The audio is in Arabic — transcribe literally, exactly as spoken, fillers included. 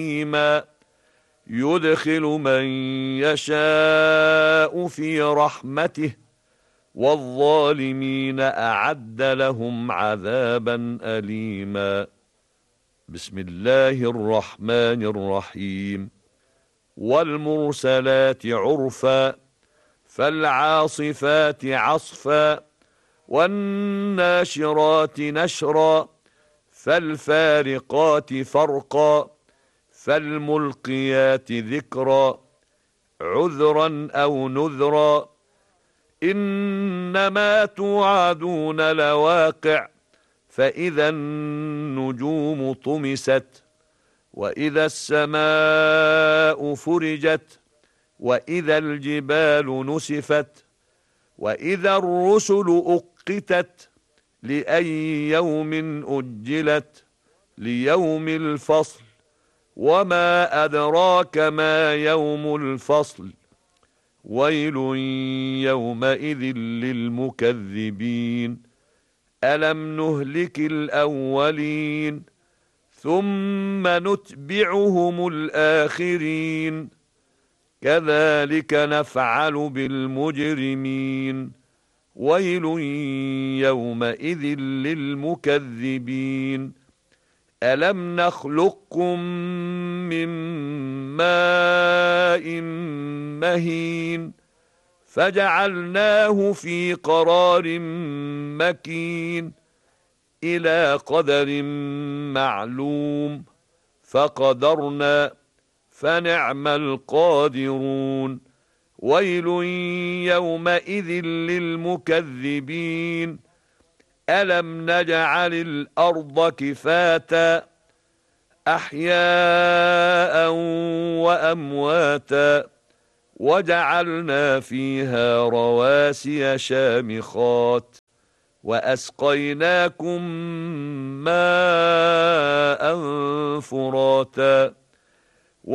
حكيما يدخل من يشاء في رحمته والظالمين أعد لهم عذابا أليما. بسم الله الرحمن الرحيم. والمرسلات عرفا فالعاصفات عصفا والناشرات نشرا فالفارقات فرقا فالملقيات ذكرا عذرا أو نذرا إنما توعدون لواقع فإذا النجوم طمست وإذا السماء فرجت وإذا الجبال نسفت وإذا الرسل أقتت لأي يوم أجلت ليوم الفصل وما أدراك ما يوم الفصل ويل يومئذ للمكذبين ألم نهلك الأولين ثم نتبعهم الآخرين كذلك نفعل بالمجرمين ويل يومئذ للمكذبين ألم نخلقكم من ماء مهين فجعلناه في قرار مكين إلى قدر معلوم فقدرنا فنعم القادرون ويل يومئذ للمكذبين ألم نجعل الأرض كفاتا أحياء وأمواتا وجعلنا فيها رواسي شامخات وأسقيناكم ماء فراتا